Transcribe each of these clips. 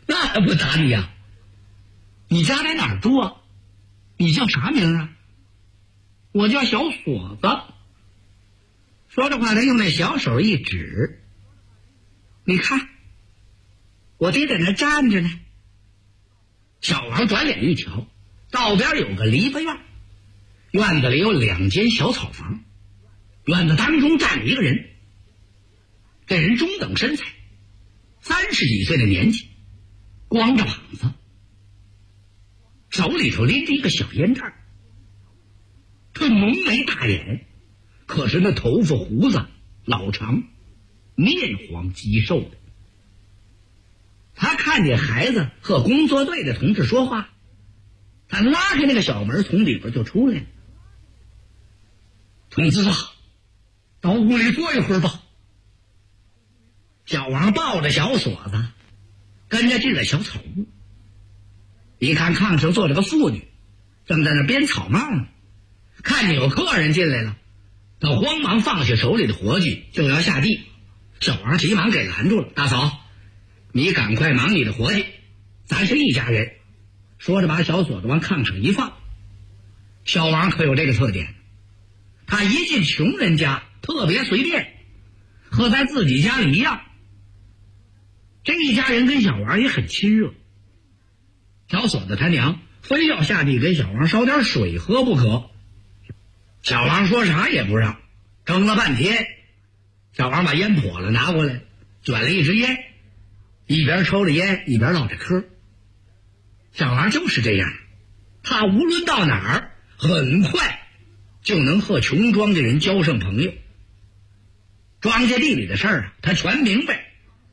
那还不打你呀？你家在哪儿住啊？你叫啥名啊？我叫小锁子。说着话，他用那小手一指，你看，我爹在那站着呢。小王转脸一瞧，道边有个篱笆院，院子里有2间小草房，院子当中站着一个人。这人中等身材，30几岁的年纪，光着膀子，手里头拎着一个小烟袋，他浓眉大眼，可是那头发胡子老长，面黄肌瘦的。他看见孩子和工作队的同志说话，他拉开那个小门，从里边就出来了。同志啊，到屋里坐一会儿吧。小王抱着小锁子，跟着进了小草屋。一看炕上坐着个妇女，正在那编草帽呢。看见有客人进来了，他慌忙放下手里的活计，就要下地。小王急忙给拦住了：“大嫂，你赶快忙你的活计，咱是一家人。”说着把小锁子往炕上一放。小王可有这个特点，他一进穷人家特别随便，和在自己家里一样。这一家人跟小王也很亲热。小锁子他娘非要下地给小王烧点水喝不可，小王说啥也不让。争了半天，小王把烟笸了拿过来，卷了一支烟，一边抽着烟一边唠着嗑。小王就是这样，他无论到哪儿，很快就能和穷庄稼人交上朋友。庄稼地里的事儿啊，他全明白。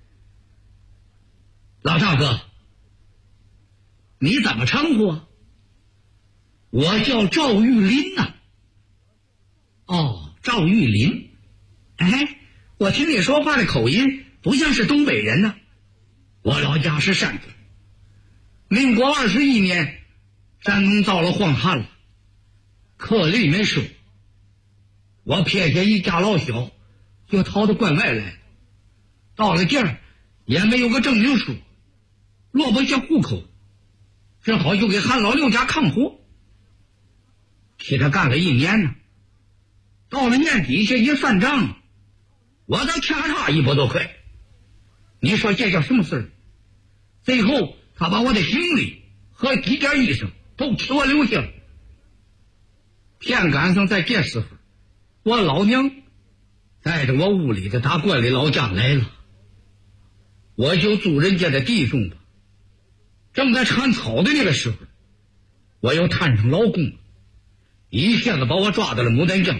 老赵哥，你怎么称呼啊？我叫赵玉林呐。哦，赵玉林。哎，我听你说话的口音不像是东北人呢。我老家是山东。民国21年，山东遭了荒旱了，颗粒没收。我撇下一家老小，就逃到关外来。到了这儿也没有个证明书，落不下户口，只好就给韩老六家扛活，替他干了1年呢。到了年底下一算账，我都欠他100多块。你说这叫什么事儿？最后他把我的行李和几件衣裳都替我留下了。偏赶上在这时候，我老娘带着我屋里的大官里老家来了。我就租人家的地种吧，正在铲草的那个时候，我又摊上劳工，一下子把我抓到了牡丹江。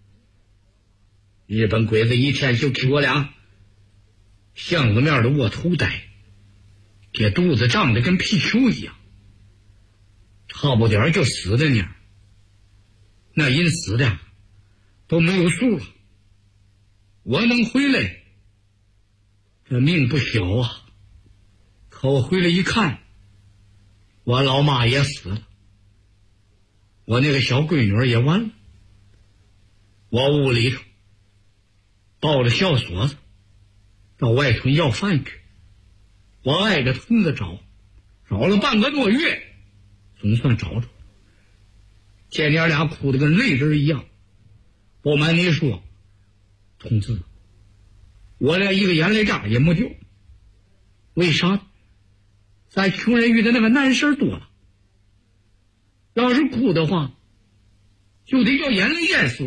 日本鬼子一天就给我俩巷子面的窝头呆，这肚子胀得跟皮球一样，差不点就死的呢。那人死的都没有数了。我能回来，这命不小啊。可我回来一看，我老妈也死了，我那个小闺女也完了。我屋里头抱着小锁子到外头要饭去，我挨着村子找了半个多月，总算找着。这娘俩哭得跟泪人一样。不瞒你说，同志，我连一个眼泪渣也没掉。为啥？咱穷人遇的那个难事多了，要是哭的话就得叫眼泪淹死。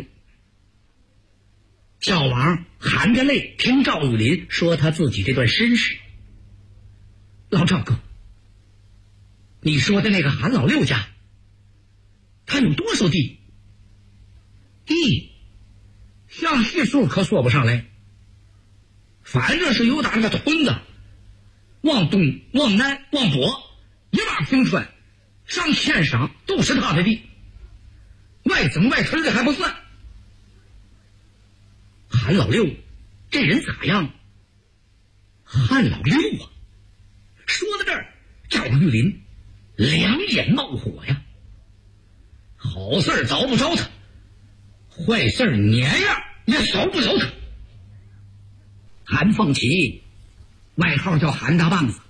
小王含着泪听赵玉林说他自己这段身世。老赵哥，你说的那个韩老六家他有多少地？地详细数可说不上来，反正是有打那个屯子往东往南往北一马平川上千晌都是他的地，外增外屯的还不算。韩老六这人咋样？韩老六啊，说到这儿，赵玉林两眼冒火呀。好事找不着他，坏事撵样也少不了他。韩凤起，外号叫韩大棒子，